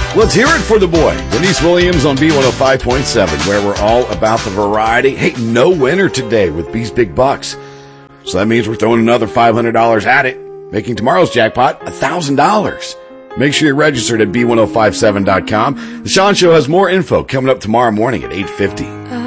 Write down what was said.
Let's hear it for the boy, Denise Williams on B105.7, where we're all about the variety. Hey, no winner today with B's Big Bucks. So that means we're throwing another $500 at it, making tomorrow's jackpot $1,000. Make sure you're registered at B1057.com. The Sean Show has more info coming up tomorrow morning at 8:50.